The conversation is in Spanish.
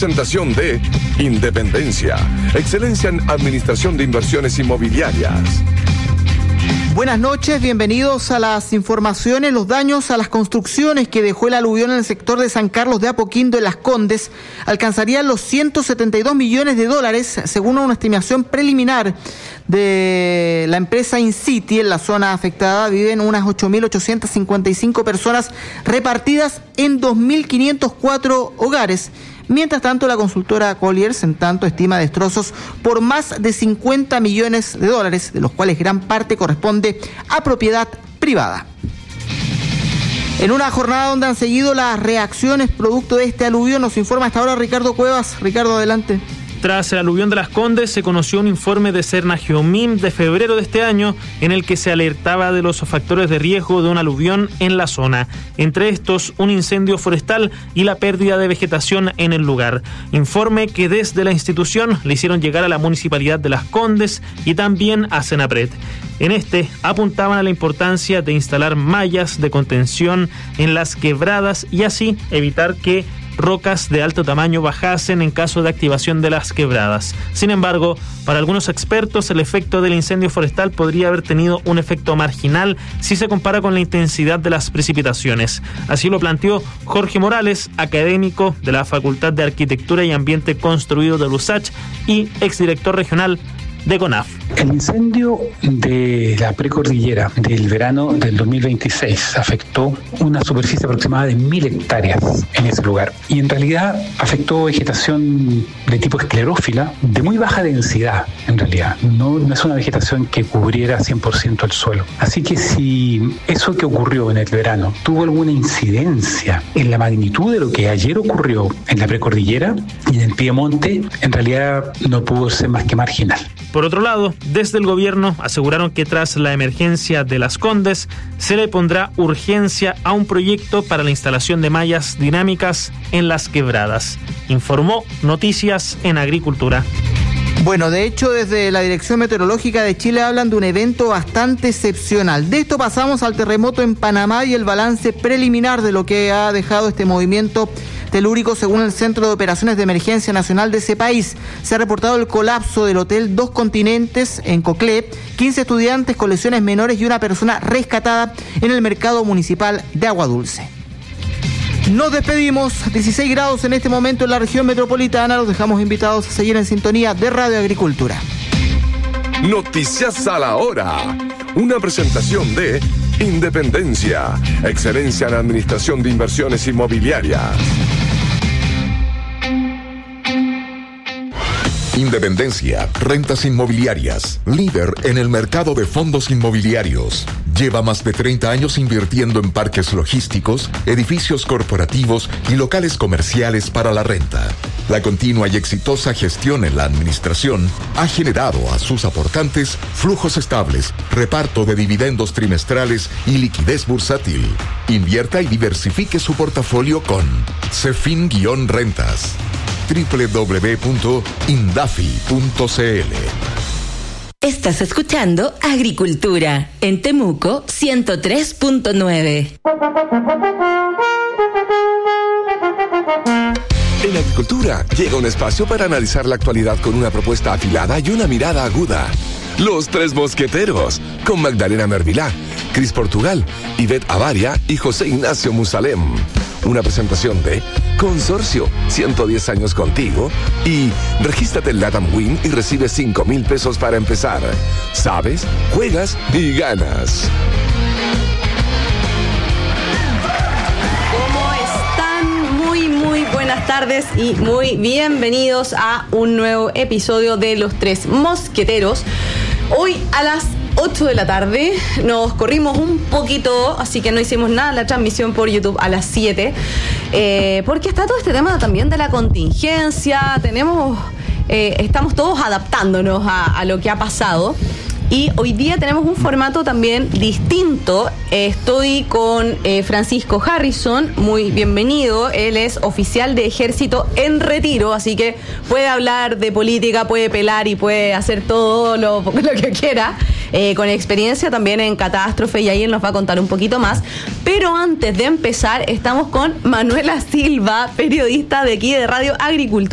presentación de Independencia, excelencia en administración de inversiones inmobiliarias. Buenas noches, bienvenidos a las informaciones. Los daños a las construcciones que dejó el aluvión en el sector de San Carlos de Apoquindo en Las Condes alcanzarían los $172 millones, según una estimación preliminar de la empresa InCity. En la zona afectada viven unas 8.855 personas repartidas en 2.504 hogares. Mientras tanto, la consultora Colliers, en tanto, estima destrozos por más de $50 millones, de los cuales gran parte corresponde a propiedad privada. En una jornada donde han seguido las reacciones producto de este aluvión, nos informa hasta ahora Ricardo Cuevas. Ricardo, adelante. Tras el aluvión de Las Condes, se conoció un informe de Cernageomim de febrero de este año en el que se alertaba de los factores de riesgo de un aluvión en la zona. Entre estos, un incendio forestal y la pérdida de vegetación en el lugar. Informe que desde la institución le hicieron llegar a la Municipalidad de Las Condes y también a Senapred. En este, apuntaban a la importancia de instalar mallas de contención en las quebradas y así evitar que rocas de alto tamaño bajasen en caso de activación de las quebradas. Sin embargo, para algunos expertos, el efecto del incendio forestal podría haber tenido un efecto marginal si se compara con la intensidad de las precipitaciones. Así lo planteó Jorge Morales, académico de la Facultad de Arquitectura y Ambiente Construido de l'USACH y exdirector regional de CONAF. El incendio de la precordillera del verano del 2026 afectó una superficie aproximada de 1.000 hectáreas en ese lugar y en realidad afectó vegetación de tipo esclerófila de muy baja densidad. En realidad no es una vegetación que cubriera 100% el suelo. Así que si eso que ocurrió en el verano tuvo alguna incidencia en la magnitud de lo que ayer ocurrió en la precordillera y en el Piemonte, en realidad no pudo ser más que marginal. Por otro lado, desde el gobierno aseguraron que tras la emergencia de Las Condes se le pondrá urgencia a un proyecto para la instalación de mallas dinámicas en las quebradas. Informó Noticias en Agricultura. Bueno, de hecho, desde la Dirección Meteorológica de Chile hablan de un evento bastante excepcional. De esto pasamos al terremoto en Panamá y el balance preliminar de lo que ha dejado este movimiento telúrico según el Centro de Operaciones de Emergencia Nacional de ese país. Se ha reportado el colapso del Hotel Dos Continentes en Coclé, 15 estudiantes con lesiones menores y una persona rescatada en el mercado municipal de Agua Dulce. Nos despedimos, 16 grados en este momento en la región metropolitana. Los dejamos invitados a seguir en sintonía de Radio Agricultura. Noticias a la hora. Una presentación de Independencia, excelencia en administración de inversiones inmobiliarias. Independencia, rentas inmobiliarias, líder en el mercado de fondos inmobiliarios. Lleva más de 30 años invirtiendo en parques logísticos, edificios corporativos y locales comerciales para la renta. La continua y exitosa gestión en la administración ha generado a sus aportantes flujos estables, reparto de dividendos trimestrales y liquidez bursátil. Invierta y diversifique su portafolio con Cefin-Rentas. www.indafi.cl. Estás escuchando Agricultura en Temuco 103.9. En Agricultura llega un espacio para analizar la actualidad con una propuesta afilada y una mirada aguda. Los Tres Mosqueteros, con Magdalena Mervilá, Cris Portugal, Ivette Avaria y José Ignacio Musalem. Una presentación de Consorcio, 110 años contigo, y regístrate en LATAM Win y recibe 5,000 pesos para empezar. Sabes, juegas y ganas. Buenas tardes y muy bienvenidos a un nuevo episodio de Los Tres Mosqueteros. Hoy a las 8 de la tarde nos corrimos un poquito, así que no hicimos nada en la transmisión por YouTube a las 7, porque está todo este tema también de la contingencia. Estamos todos adaptándonos a lo que ha pasado. Y hoy día tenemos un formato también distinto. Estoy con Francisco Harrison, muy bienvenido. Él es oficial de ejército en retiro, así que puede hablar de política, puede pelar y puede hacer todo lo que quiera. Con experiencia también en catástrofe, y ahí él nos va a contar un poquito más. Pero antes de empezar, estamos con Manuela Silva, periodista de aquí de Radio Agricultura.